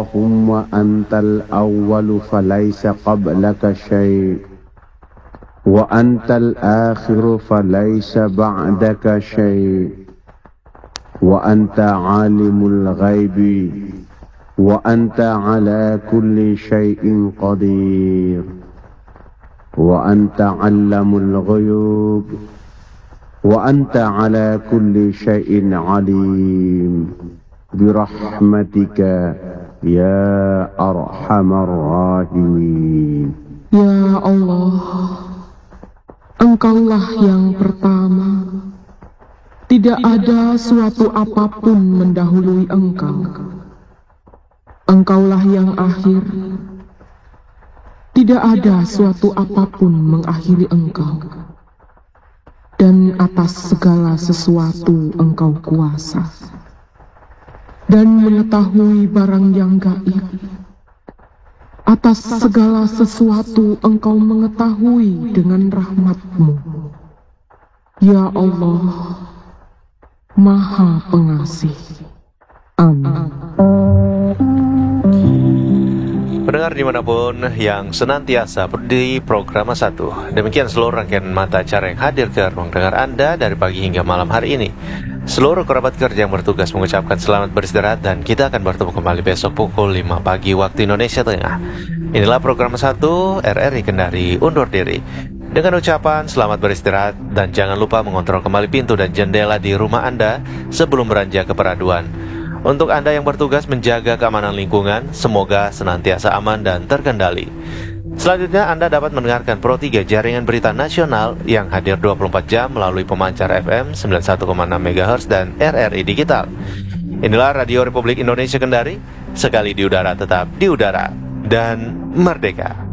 اللهم أنت الأول فليس قبلك شيء وأنت الآخر فليس بعدك شيء وأنت عالم الغيب وأنت على كل شيء قدير وأنت علم الغيوب وأنت على كل شيء عليم برحمتك يا أرحم الراحمين. Ya Allah, Engkaulah yang pertama, tidak ada suatu apapun mendahului Engkau. Engkaulah yang akhir, tidak ada suatu apapun mengakhiri Engkau. Dan atas segala sesuatu Engkau kuasa dan mengetahui barang yang gaib. Atas segala sesuatu Engkau mengetahui dengan rahmat-Mu. Ya Allah, Maha Pengasih. Amin. Pendengar dimanapun yang senantiasa di program 1, demikian seluruh rangkaian mata acara yang hadir ke ruang dengar Anda dari pagi hingga malam hari ini. Seluruh kerabat kerja yang bertugas mengucapkan selamat beristirahat dan kita akan bertemu kembali besok pukul 5 pagi waktu Indonesia Tengah. Inilah program 1 RRI Kendari undur diri dengan ucapan selamat beristirahat dan jangan lupa mengontrol kembali pintu dan jendela di rumah Anda sebelum beranjak ke peraduan. Untuk Anda yang bertugas menjaga keamanan lingkungan, semoga senantiasa aman dan terkendali. Selanjutnya Anda dapat mendengarkan Pro 3 jaringan berita nasional yang hadir 24 jam melalui pemancar FM 91,6 MHz dan RRI Digital. Inilah Radio Republik Indonesia Kendari, sekali di udara tetap di udara dan merdeka.